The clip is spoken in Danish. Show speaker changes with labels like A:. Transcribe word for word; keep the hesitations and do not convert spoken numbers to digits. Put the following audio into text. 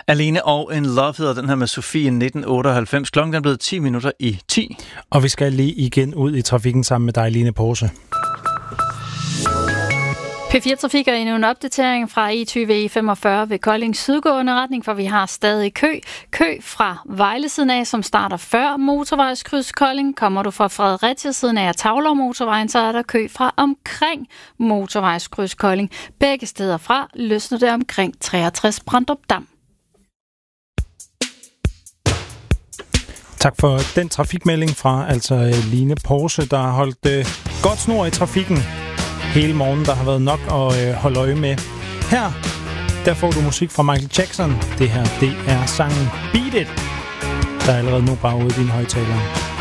A: Alene og in Love hedder den her med Sofie nitten otteoghalvfems. Klokken er blevet ti minutter i ti.
B: Og vi skal lige igen ud i trafikken sammen med dig, Line Porse.
C: P fire Trafik er endnu en opdatering fra E tyve E femogfyrre ved Kolding sydgående retning, for vi har stadig kø. Kø fra Vejle-siden af, som starter før motorvejskryds Kolding. Kommer du fra Fredericia-siden af Tavler motorvejen, så er der kø fra omkring motorvejskryds Kolding. Begge steder fra løsner det omkring treogtres Brandrup Dam.
B: Tak for den trafikmelding fra altså Line Porse, der har holdt øh, godt snor i trafikken hele morgen. Der har været nok at øh, holde øje med. Her, der får du musik fra Michael Jackson. Det her, det er sangen Beat It, der er allerede nu bare ude i dine højtalere.